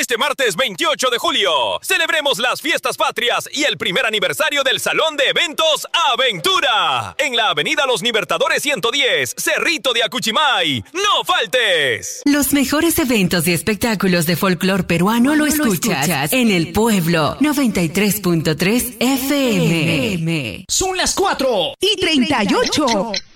Este martes 28 de julio, celebremos las fiestas patrias y el primer aniversario del Salón de Eventos Aventura. En la avenida Los Libertadores 110, Cerrito de Acuchimay. ¡No faltes! Los mejores eventos y espectáculos de folclor peruano lo escuchas en El Pueblo 93.3 FM. Son las 4:38.